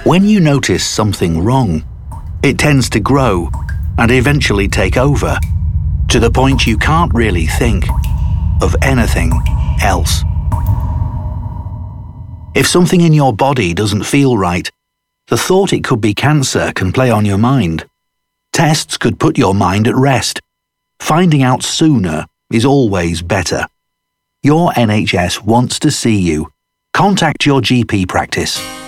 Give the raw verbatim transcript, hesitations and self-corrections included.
When you notice something wrong, it tends to grow and eventually take over, to the point you can't really think of anything else. If something in your body doesn't feel right, the thought it could be cancer can play on your mind. Tests could put your mind at rest. Finding out sooner is always better. Your N H S wants to see you. Contact your G P practice.